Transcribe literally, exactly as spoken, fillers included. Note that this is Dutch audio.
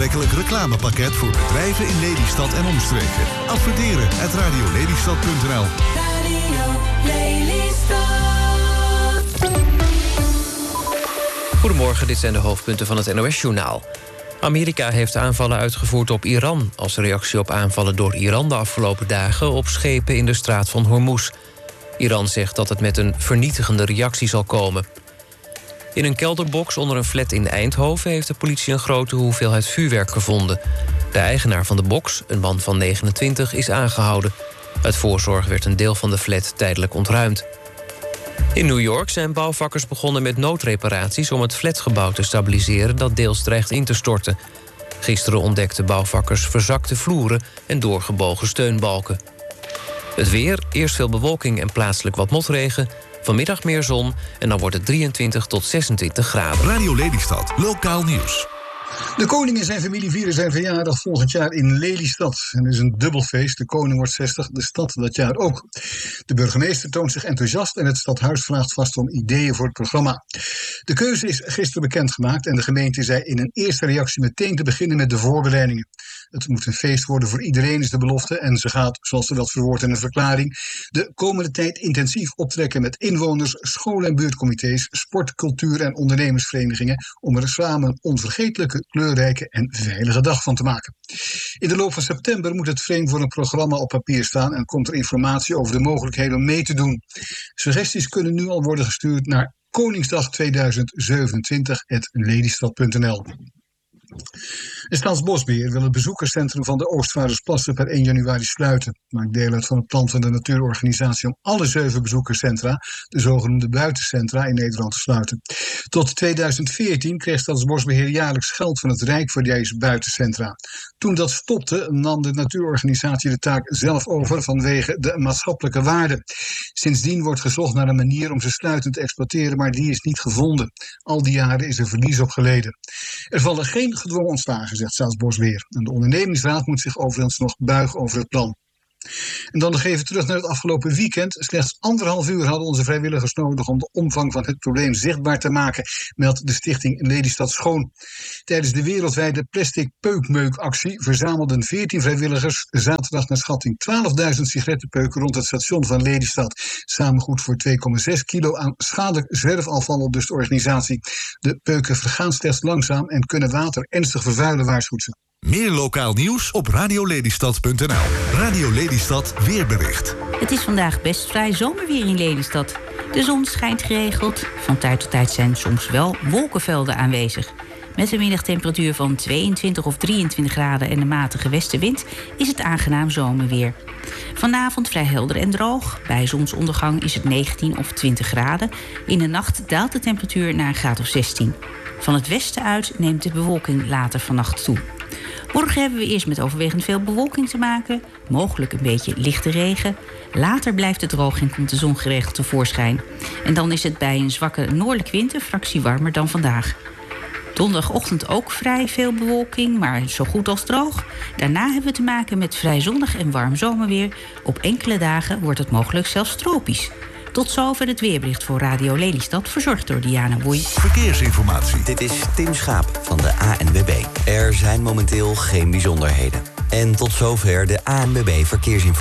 aantrekkelijk reclamepakket voor bedrijven in Lelystad en omstreken. Adverteren at radiolelystad punt n l. Radio Lelystad. Goedemorgen, dit zijn de hoofdpunten van het N O S-journaal. Amerika heeft aanvallen uitgevoerd op Iran als reactie op aanvallen door Iran de afgelopen dagen op schepen in de straat van Hormuz. Iran zegt dat het met een vernietigende reactie zal komen. In een kelderbox onder een flat in Eindhoven heeft de politie een grote hoeveelheid vuurwerk gevonden. De eigenaar van de box, een man van negenentwintig, is aangehouden. Uit voorzorg werd een deel van de flat tijdelijk ontruimd. In New York zijn bouwvakkers begonnen met noodreparaties om het flatgebouw te stabiliseren dat deels dreigt in te storten. Gisteren ontdekten bouwvakkers verzakte vloeren en doorgebogen steunbalken. Het weer, eerst veel bewolking en plaatselijk wat motregen. Vanmiddag meer zon en dan wordt het drieëntwintig tot zesentwintig graden. Radio Lelystad, lokaal nieuws. De koning en zijn familie vieren zijn verjaardag volgend jaar in Lelystad. En het is een dubbelfeest. De koning wordt zestig, de stad dat jaar ook. De burgemeester toont zich enthousiast en het stadhuis vraagt vast om ideeën voor het programma. De keuze is gisteren bekendgemaakt en de gemeente zei in een eerste reactie meteen te beginnen met de voorbereidingen. Het moet een feest worden voor iedereen, is de belofte. En ze gaat, zoals ze dat verwoordt in een verklaring, de komende tijd intensief optrekken met inwoners, scholen- en buurtcomité's, sport-, cultuur- en ondernemersverenigingen om er samen een onvergetelijke, kleurrijke en veilige dag van te maken. In de loop van september moet het frame voor een programma op papier staan en komt er informatie over de mogelijkheden om mee te doen. Suggesties kunnen nu al worden gestuurd naar koningsdag tweeduizend zevenentwintig at lelystad punt n l. De Staatsbosbeheer wil het bezoekerscentrum van de Oostvaardersplassen per één januari sluiten. Maakt deel uit van het plan van de natuurorganisatie om alle zeven bezoekerscentra, de zogenoemde buitencentra, in Nederland te sluiten. Tot tweeduizend veertien kreeg Staatsbosbeheer jaarlijks geld van het Rijk voor deze buitencentra. Toen dat stopte, nam de natuurorganisatie de taak zelf over vanwege de maatschappelijke waarde. Sindsdien wordt gezocht naar een manier om ze sluitend te exploiteren, maar die is niet gevonden. Al die jaren is er verlies op geleden. Er vallen geen gedwongen ontslagen, zegt Staatsbosbeheer. En de ondernemingsraad moet zich overigens nog buigen over het plan. En dan nog even terug naar het afgelopen weekend. Slechts anderhalf uur hadden onze vrijwilligers nodig om de omvang van het probleem zichtbaar te maken, meldt de stichting Lelystad Schoon. Tijdens de wereldwijde plastic peukmeukactie verzamelden veertien vrijwilligers zaterdag naar schatting twaalfduizend sigarettenpeuken rond het station van Lelystad. Samen goed voor twee komma zes kilo aan schadelijk zwerfafval, dus de organisatie. De peuken vergaan slechts langzaam en kunnen water ernstig vervuilen, waarschuwt ze. Meer lokaal nieuws op radiolelystad punt n l. Radio Lelystad weerbericht. Het is vandaag best vrij zomerweer in Lelystad. De zon schijnt geregeld. Van tijd tot tijd zijn soms wel wolkenvelden aanwezig. Met een middagtemperatuur van tweeëntwintig of drieëntwintig graden en een matige westenwind is het aangenaam zomerweer. Vanavond vrij helder en droog. Bij zonsondergang is het negentien of twintig graden. In de nacht daalt de temperatuur naar een graad of zestien. Van het westen uit neemt de bewolking later vannacht toe. Morgen hebben we eerst met overwegend veel bewolking te maken. Mogelijk een beetje lichte regen. Later blijft het droog en komt de zon geregeld tevoorschijn. En dan is het bij een zwakke noordelijke wind een fractie warmer dan vandaag. Donderdagochtend ook vrij veel bewolking, maar zo goed als droog. Daarna hebben we te maken met vrij zonnig en warm zomerweer. Op enkele dagen wordt het mogelijk zelfs tropisch. Tot zover het weerbericht voor Radio Lelystad, verzorgd door Diana Woei. Verkeersinformatie. Dit is Tim Schaap van de A N W B. Er zijn momenteel geen bijzonderheden. En tot zover de A N W B Verkeersinformatie.